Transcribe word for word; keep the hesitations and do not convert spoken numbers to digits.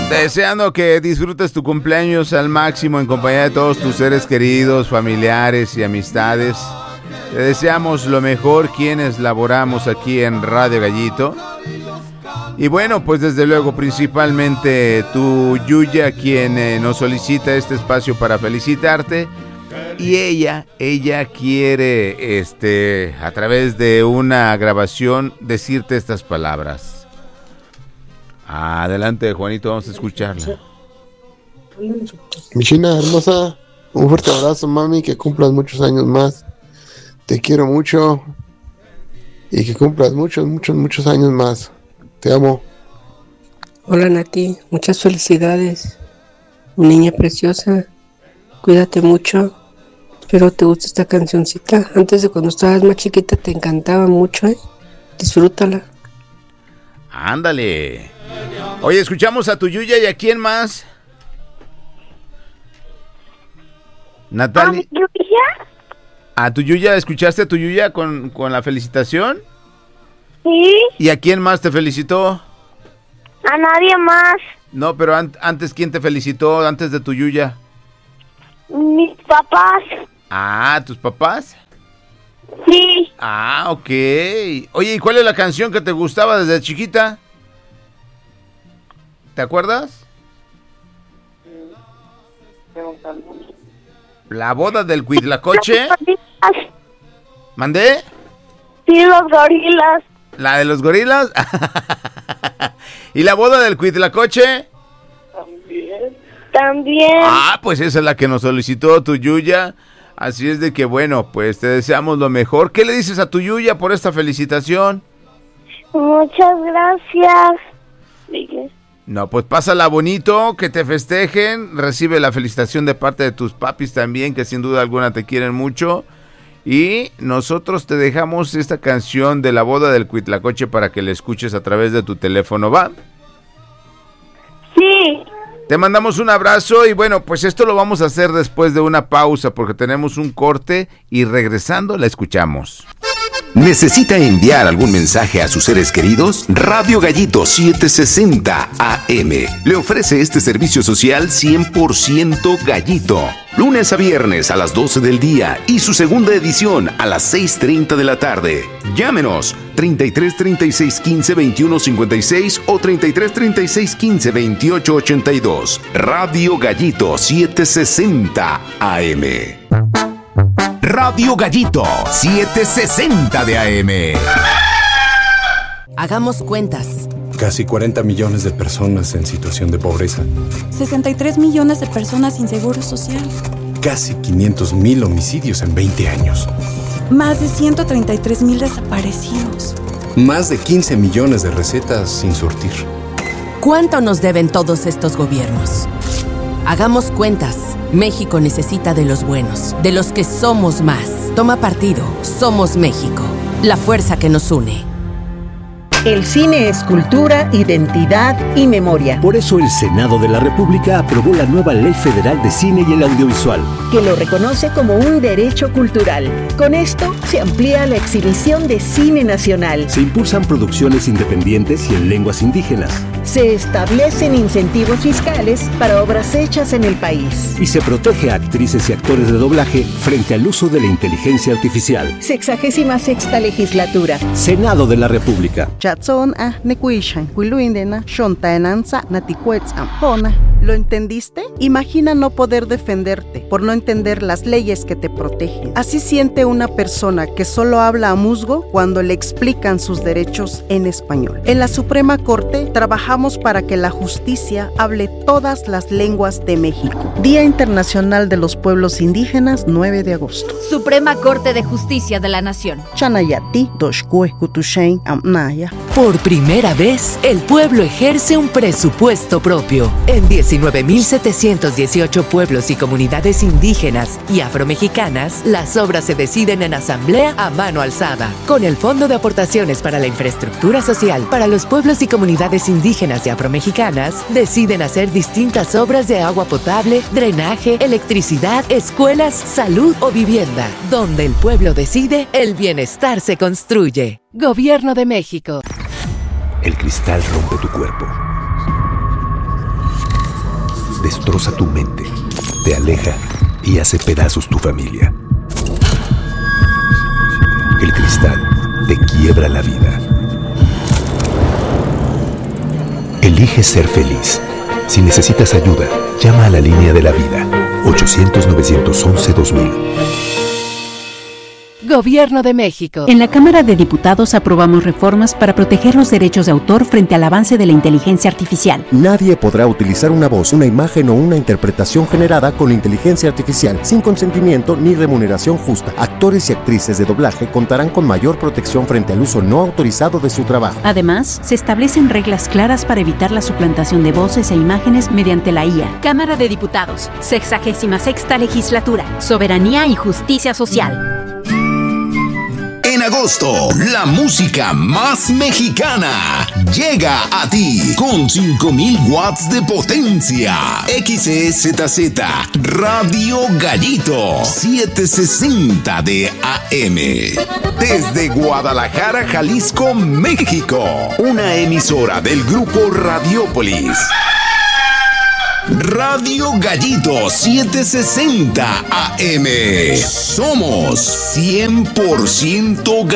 Deseando que disfrutes tu cumpleaños al máximo en compañía de todos tus seres queridos, familiares y amistades. Te deseamos lo mejor quienes laboramos aquí en Radio Gallito. Y bueno, pues desde luego principalmente tu Yuya, quien eh, nos solicita este espacio para felicitarte. Y ella, ella quiere, este, a través de una grabación, decirte estas palabras. Adelante, Juanito, vamos a escucharla. Mi China hermosa, un fuerte abrazo, mami, que cumplas muchos años más. Te quiero mucho y que cumplas muchos, muchos, muchos años más. Te amo. Hola, Nati, muchas felicidades. Mi niña preciosa, cuídate mucho. Espero te guste esta cancioncita. Antes de cuando estabas más chiquita te encantaba mucho, ¿eh? Disfrútala. Ándale. Oye, escuchamos a tu Yuya y a quién más. Natalia. ¿A Yuya? ¿A tu Yuya? ¿Escuchaste a tu Yuya con, con la felicitación? Sí. ¿Y a quién más te felicitó? A nadie más. No, pero an- antes, ¿quién te felicitó antes de tu Yuya? Mis papás. Ah, ¿tus papás? Sí. Ah, ok. Oye, ¿y cuál es la canción que te gustaba desde chiquita? ¿Te acuerdas? ¿La boda del Huitlacoche? ¿Mandé? Sí, los gorilas. ¿La de los gorilas? ¿Y la boda del Huitlacoche? También. Ah, pues esa es la que nos solicitó tu Yuya. Así es de que, bueno, pues te deseamos lo mejor. ¿Qué le dices a tu Yuya por esta felicitación? Muchas gracias. Dije. No, pues pásala bonito, que te festejen. Recibe la felicitación de parte de tus papis también, que sin duda alguna te quieren mucho. Y nosotros te dejamos esta canción de la boda del Huitlacoche para que la escuches a través de tu teléfono, ¿va? Sí. Te mandamos un abrazo y bueno, pues esto lo vamos a hacer después de una pausa porque tenemos un corte y regresando la escuchamos. ¿Necesita enviar algún mensaje a sus seres queridos? Radio Gallito setecientos sesenta A M le ofrece este servicio social cien por ciento gallito. Lunes a viernes a las doce del día y su segunda edición a las seis treinta de la tarde. Llámenos treinta y tres, treinta y seis, quince, veintiuno, cincuenta y seis o treinta y tres, treinta y seis, quince, veintiocho, ochenta y dos. Radio Gallito setecientos sesenta A M. Radio Gallito setecientos sesenta de A M. Hagamos cuentas. Casi cuarenta millones de personas en situación de pobreza. sesenta y tres millones de personas sin seguro social. Casi quinientos mil homicidios en veinte años. Más de ciento treinta y tres mil desaparecidos. Más de quince millones de recetas sin surtir. ¿Cuánto nos deben todos estos gobiernos? Hagamos cuentas. México necesita de los buenos, de los que somos más. Toma partido. Somos México. La fuerza que nos une. El cine es cultura, identidad y memoria. Por eso el Senado de la República aprobó la nueva Ley Federal de Cine y el Audiovisual, que lo reconoce como un derecho cultural. Con esto se amplía la exhibición de cine nacional. Se impulsan producciones independientes y en lenguas indígenas. Se establecen incentivos fiscales para obras hechas en el país. Y se protege a actrices y actores de doblaje frente al uso de la inteligencia artificial. Sexagésima sexta legislatura. Senado de la República. ¿Lo entendiste? Imagina no poder defenderte por no entender las leyes que te protegen. Así siente una persona que solo habla a musgo cuando le explican sus derechos en español. En la Suprema Corte trabajamos para que la justicia hable todas las lenguas de México. Día Internacional de los Pueblos Indígenas, nueve de agosto. Suprema Corte de Justicia de la Nación. Chanayati, Doshkue, Kutushain, Amnaya. Por primera vez, el pueblo ejerce un presupuesto propio. En diecinueve mil setecientos dieciocho pueblos y comunidades indígenas y afromexicanas, las obras se deciden en asamblea a mano alzada. Con el Fondo de Aportaciones para la Infraestructura Social para los pueblos y comunidades indígenas y afromexicanas, deciden hacer distintas obras de agua potable, drenaje, electricidad, escuelas, salud o vivienda. Donde el pueblo decide, el bienestar se construye. Gobierno de México. El cristal rompe tu cuerpo, destroza tu mente, te aleja y hace pedazos tu familia. El cristal te quiebra la vida. Elige ser feliz. Si necesitas ayuda, llama a la línea de la vida. ochocientos, novecientos once, dos mil. Gobierno de México. En la Cámara de Diputados aprobamos reformas para proteger los derechos de autor frente al avance de la inteligencia artificial. Nadie podrá utilizar una voz, una imagen o una interpretación generada con inteligencia artificial sin consentimiento ni remuneración justa. Actores y actrices de doblaje contarán con mayor protección frente al uso no autorizado de su trabajo. Además, se establecen reglas claras para evitar la suplantación de voces e imágenes mediante la I A. Cámara de Diputados, sexagésima sexta legislatura, soberanía y justicia social. En agosto, la música más mexicana llega a ti con cinco mil watts de potencia. X E Z Z Radio Gallito setecientos sesenta de A M. Desde Guadalajara, Jalisco, México. Una emisora del grupo Radiopolis. Radio Gallito setecientos sesenta A M. Somos cien por ciento